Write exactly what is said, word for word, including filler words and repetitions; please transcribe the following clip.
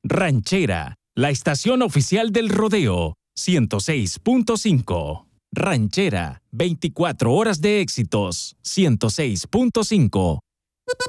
Ranchera, la estación oficial del rodeo, ciento seis punto cinco. Ranchera, veinticuatro horas de éxitos, ciento seis punto cinco.